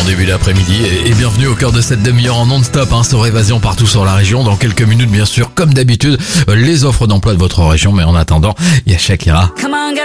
bon début d'après-midi et bienvenue au cœur de cette demi-heure en non-stop sur Évasion partout sur la région. Dans quelques minutes, bien sûr, comme d'habitude, les offres d'emploi de votre région. Mais en attendant, il y a Shakira.